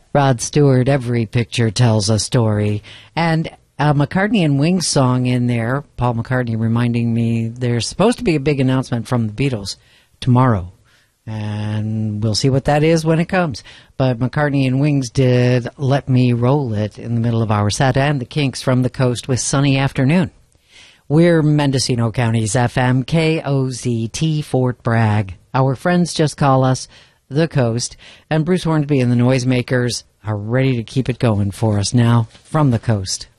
Rod Stewart, every picture tells a story. And a McCartney and Wings song in there, Paul McCartney reminding me there's supposed to be a big announcement from the Beatles tomorrow. And we'll see what that is when it comes. But McCartney and Wings did Let Me Roll It in the middle of our set, and the Kinks from the Coast with Sunny Afternoon. We're Mendocino County's FM, KOZT, Fort Bragg. Our friends just call us The Coast, and Bruce Hornsby and the Noisemakers are ready to keep it going for us now from the Coast.